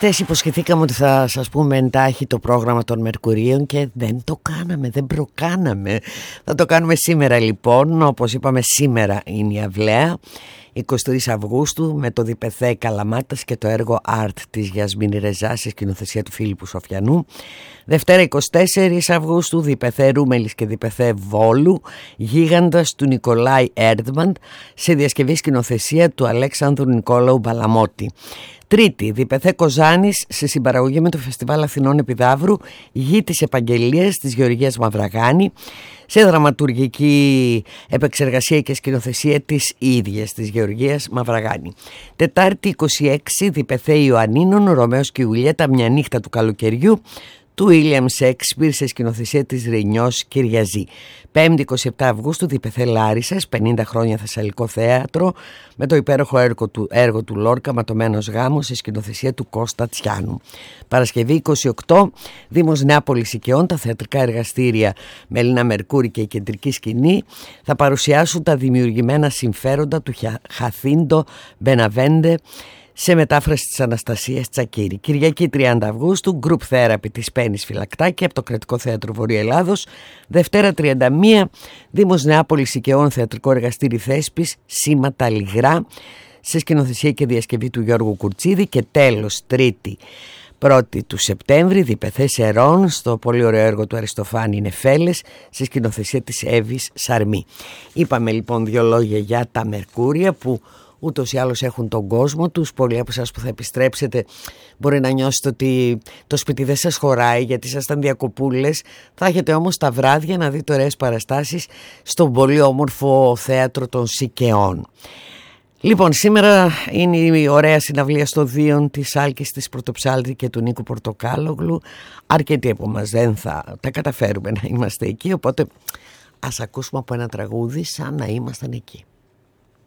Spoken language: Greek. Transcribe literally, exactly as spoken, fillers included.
Χτες υποσχεθήκαμε ότι θα σας πούμε εντάχει το πρόγραμμα των Μερκουρίων και δεν το κάναμε, δεν προκάναμε. Θα το κάνουμε σήμερα λοιπόν, όπως είπαμε σήμερα είναι η Αυλαία, εικοστή τρίτη Αυγούστου, με το Διπεθέ Καλαμάτας και το έργο Art της Γιασμίνη Ρεζά σε σκηνοθεσία του Φίλιππου Σοφιανού. Δευτέρα εικοστή τέταρτη Αυγούστου, Διπεθέ Ρούμελης και Διπεθέ Βόλου, Γίγαντας του Νικολάη Έρντμαντ σε διασκευή σκηνοθεσία του Αλέξανδρου Νικόλαου Μπαλαμότη. Τρίτη, Διπεθέ Κοζάνης σε συμπαραγωγή με το Φεστιβάλ Αθηνών Επιδαύρου, Γη της Επαγγελίας της Γεωργίας Μαυραγάνη, σε δραματουργική επεξεργασία και σκηνοθεσία της ίδιας της Γεωργίας Μαυραγάνη. Τετάρτη εικοστή έκτη, Διπεθέ Ιωαννίνων, Ρωμαίος και Ιουλιέτα, μια νύχτα του καλοκαιριού, του Ίλιαμ Σέξπιρ σε σκηνοθεσία της Ρενιός Κυριαζή. Πέμπτη εικοστή εβδόμη Αυγούστου, Διπεθέ Λάρισσας, πενήντα χρόνια Θεσσαλικό Θέατρο, με το υπέροχο έργο του, έργο του Λόρκα, Ματωμένος Γάμος, σε σκηνοθεσία του Κώστα Τσιάνου. Παρασκευή εικοστή όγδοη, Δήμος Νεάπολης Οικειών, τα θεατρικά εργαστήρια Μελίνα Μερκούρη και η Κεντρική Σκηνή θα παρουσιάσουν τα δημιουργημένα συμφέροντα του Χαθίντο Μπεναβέντε σε μετάφραση της Αναστασίας Τσακίρη. Κυριακή τριάντα Αυγούστου, Group Therapy της Πένης Φυλακτάκη από το Κρατικό Θέατρο Βορείου Ελλάδος. Δευτέρα τριάντα μία, Δήμος Νεάπολης Οικειών, θεατρικό εργαστήρι Θέσπης, Σήματα Λιγρά, σε σκηνοθεσία και διασκευή του Γιώργου Κουρτσίδη. Και τέλος, Τρίτη πρώτη του Σεπτέμβρη, Διπεθέ Σερών, στο πολύ ωραίο έργο του Αριστοφάνη Νεφέλες, σε σκηνοθεσία της Εύης Σαρμή. Είπαμε λοιπόν δύο λόγια για τα Μερκούρια που ούτως ή άλλως έχουν τον κόσμο τους. Πολλοί από εσάς που θα επιστρέψετε μπορεί να νιώσετε ότι το σπίτι δεν σας χωράει γιατί ήσασταν διακοπούλες. Θα έχετε όμως τα βράδια να δείτε ωραίες παραστάσεις στον πολύ όμορφο θέατρο των Σικαιών. Λοιπόν, σήμερα είναι η ωραία συναυλία στο Δίον της Άλκης της Πρωτοψάλτη και του Νίκου Πορτοκάλογλου. Αρκετοί από μας δεν θα τα καταφέρουμε να είμαστε εκεί, οπότε ας ακούσουμε από ένα τραγούδι σαν να ήμασταν εκεί.